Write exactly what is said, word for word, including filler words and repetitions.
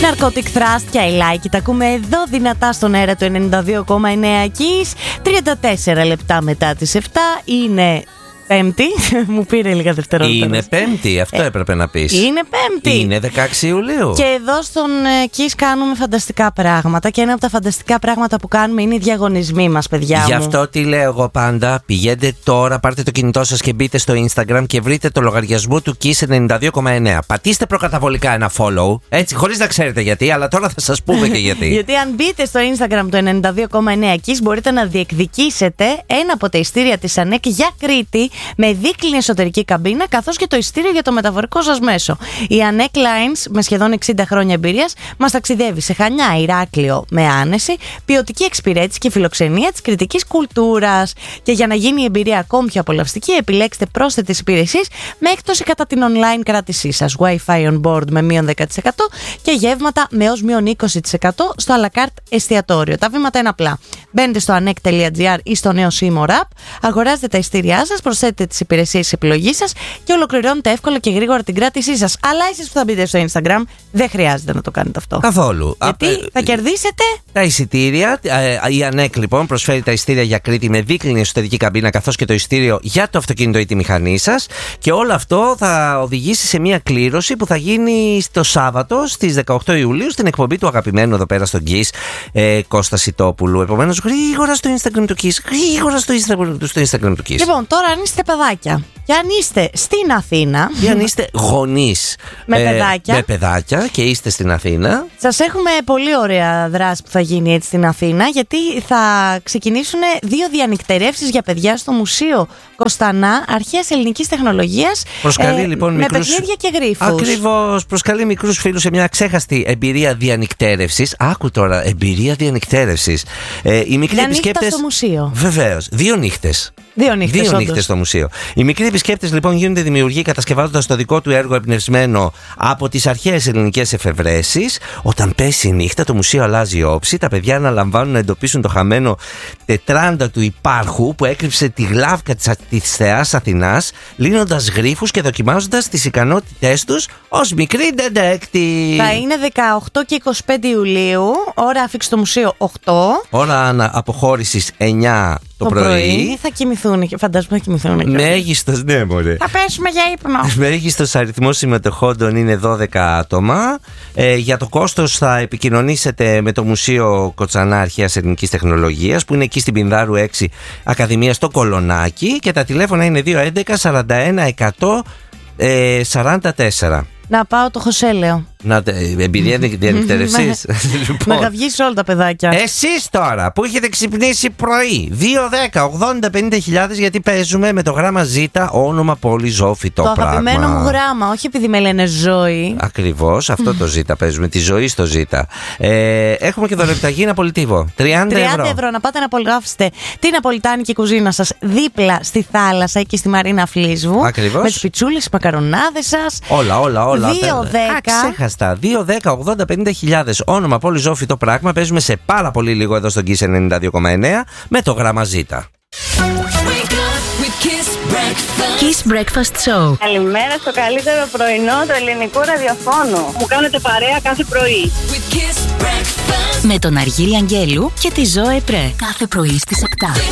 Narcotic Thrust και I Like It. Τα ακούμε εδώ δυνατά στον αέρα του ενενήντα δύο κόμμα εννέα Kiss. τριάντα τέσσερα λεπτά μετά τις επτά. Είναι Πέμπτη. Μου πήρε λίγα δευτερόλεπτα. Είναι Πέμπτη, αυτό ε, έπρεπε να πεις. Είναι Πέμπτη. Είναι δεκαέξι Ιουλίου. Και εδώ στον Kiss κάνουμε φανταστικά πράγματα. Και ένα από τα φανταστικά πράγματα που κάνουμε είναι οι διαγωνισμοί μας, παιδιά μου. Γι' αυτό τι λέω εγώ πάντα. Πηγαίνετε τώρα, πάρτε το κινητό σας και μπείτε στο Instagram και βρείτε το λογαριασμό του Kiss ενενήντα δύο κόμμα εννέα. Πατήστε προκαταβολικά ένα follow. Έτσι, χωρίς να ξέρετε γιατί, αλλά τώρα θα σας πούμε και γιατί. Γιατί αν μπείτε στο Instagram του ενενήντα δύο κόμμα εννέα Kiss, μπορείτε να διεκδικήσετε ένα από τα ειστήρια της ΑΝΕΚ για Κρήτη, με δίκλινη εσωτερική καμπίνα, καθώς και το ειστήριο για το μεταφορικό σας μέσο. Η ANEC Lines, με σχεδόν εξήντα χρόνια εμπειρίας, μας ταξιδεύει σε Χανιά, Ηράκλειο με άνεση, ποιοτική εξυπηρέτηση και φιλοξενία της κρητικής κουλτούρας. Και για να γίνει η εμπειρία ακόμη πιο απολαυστική, επιλέξτε πρόσθετες υπηρεσίες με έκπτωση κατά την online κράτησή σας. Wi-Fi on board με μείον δέκα τοις εκατό και γεύματα με έως μείον είκοσι τοις εκατό στο à la carte εστιατόριο. Τα βήματα είναι απλά. Μπαίνετε στο anek τελεία gr ή στο νέο Seymour App, αγοράζετε τα ειστήριά σας, προσθέτετε τις υπηρεσίες της επιλογής σας και ολοκληρώνετε εύκολα και γρήγορα την κράτησή σας. Αλλά εσείς που θα μπείτε στο Instagram, δεν χρειάζεται να το κάνετε αυτό. Καθόλου. Γιατί Α, θα κερδίσετε τα εισιτήρια. Η ANEC λοιπόν προσφέρει τα εισιτήρια για Κρήτη με δίκλινη εσωτερική καμπίνα, καθώς και το εισιτήριο για το αυτοκίνητο ή τη μηχανή σας. Και όλο αυτό θα οδηγήσει σε μια κλήρωση που θα γίνει το Σάββατο στις δεκαοκτώ Ιουλίου στην εκπομπή του αγαπημένου εδώ πέρα στο Kiss, ε, Κώστα Σιτόπουλου. Επομένως, γρήγορα στο Instagram του Kiss. Γρήγορα στο Instagram, στο Instagram του Kiss. Λοιπόν, τώρα αν είστε παιδάκια και αν είστε στην Αθήνα, ή αν είστε γονείς με, ε, παιδάκια. με παιδάκια και είστε στην Αθήνα, σας έχουμε πολύ ωραία δράση που θα γίνει έτσι στην Αθήνα, γιατί θα ξεκινήσουν δύο διανυκτερεύσεις για παιδιά στο Μουσείο Κοστανά Αρχαίας Ελληνικής Τεχνολογίας. Προσκαλεί ε, λοιπόν με μικρούς, παιχνίδια και γρίφους. Ακριβώς, προσκαλεί μικρούς φίλους σε μια ξέχαστη εμπειρία διανυκτέρευσης. Άκου τώρα, εμπειρία διανυκτέρευσης. Ε, οι μικροί επισκέπτες. Στο μουσείο. Βεβαίως, δύο νύχτες. Δύο νύχτες, Δύο νύχτες στο μουσείο. Οι μικροί επισκέπτες λοιπόν γίνονται δημιουργοί κατασκευάζοντας το δικό του έργο εμπνευσμένο από τις αρχαίες ελληνικές εφευρέσεις. Όταν πέσει η νύχτα, το μουσείο αλλάζει όψη. Τα παιδιά αναλαμβάνουν να εντοπίσουν το χαμένο τετράντα του υπάρχου που έκρυψε τη γλάβκα της θεάς Αθηνάς, λύνοντας γρίφους και δοκιμάζοντας τις ικανότητές τους ως μικροί ντεντέκτη. Θα είναι δεκαοκτώ και είκοσι πέντε Ιουλίου, ώρα άφηξη στο μουσείο οκτώ. Ώρα αποχώρησης εννιά το, το πρωί. πρωί. Θα κοιμηθούν, φαντάζομαι θα κοιμηθούν. Μέγιστος, ναι, μωρέ. Θα πέσουμε για ύπνο. Μέγιστος αριθμός συμμετεχόντων είναι δώδεκα άτομα. Ε, για το κόστος θα επικοινωνήσετε με το Μουσείο Κοτσανά Αρχαίας Ελληνικής Τεχνολογίας, που είναι εκεί στην Πινδάρου έξι, Ακαδημία στο Κολονάκι, και τα τηλέφωνα είναι δύο έντεκα σαράντα ένα εκατό σαράντα τέσσερα. Να πάω το Χωσέλεο. Να, εμπειρία διανυκτερευσής. Να γαυγίσει όλα τα παιδάκια. Εσείς τώρα που έχετε ξυπνήσει πρωί, δύο δέκα ογδόντα πενήντα χιλιάδες, γιατί παίζουμε με το γράμμα Ζ, όνομα πόλη, ζώο, φυτό, το πράγμα. Το αγαπημένο μου γράμμα, όχι επειδή με λένε ζωή. Ακριβώς, αυτό το Ζ παίζουμε, τη ζωή στο Ζ. Ε, έχουμε και δωρεπταγή Ναπολιτίβο. τριάντα ευρώ. ευρώ να πάτε να απολαύσετε την ναπολιτάνικη κουζίνα σας δίπλα στη θάλασσα και στη Μαρίνα Φλίσβου. Ακριβώς. Με τις πιτσούλες, τις μακαρονάδες σας. Όλα, όλα, όλα. δύο δέκα. δύο δέκα ογδόντα πενήντα χιλιάδες, όνομα πόλη, ζώο, φυτό, πράγμα. Παίζουμε σε πάρα πολύ λίγο εδώ στον Kiss ενενήντα δύο κόμμα εννέα με το γράμμα Ζ. Kiss Breakfast Show. Καλημέρα στο καλύτερο πρωινό του ελληνικού ραδιοφώνου. Μου κάνετε παρέα κάθε πρωί. Με τον Αργύρι Αγγέλου και τη Ζωέ Πρέ. Κάθε πρωί στις επτά.